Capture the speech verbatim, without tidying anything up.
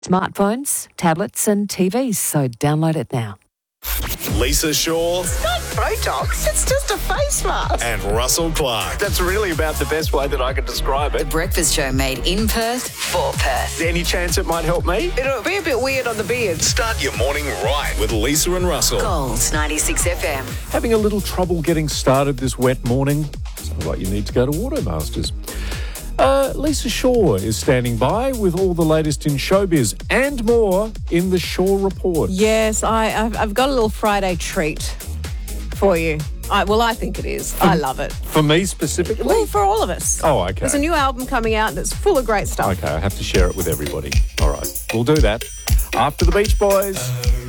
smartphones, tablets and T Vs, so download it now. Lisa Shaw It's not Botox, it's just a face mask. and Russell Clark. That's really about the best way that I can describe The it. Breakfast Show made in Perth for Perth. Any chance it might help me? It'll be a bit weird on the beard. Start your morning right with Lisa and Russell. Gold ninety-six F M. Having a little trouble getting started this wet morning? Sounds like you need to go to Automasters. Uh, Lisa Shaw is standing by with all the latest in showbiz and more in the Shaw Report. Yes, I, I've, I've got a little Friday treat for you. I, well, I think it is. I love it. For me specifically? Well, for all of us. Oh, okay. There's a new album coming out that's full of great stuff. Okay, I have to share it with everybody. All right, we'll do that after the Beach Boys.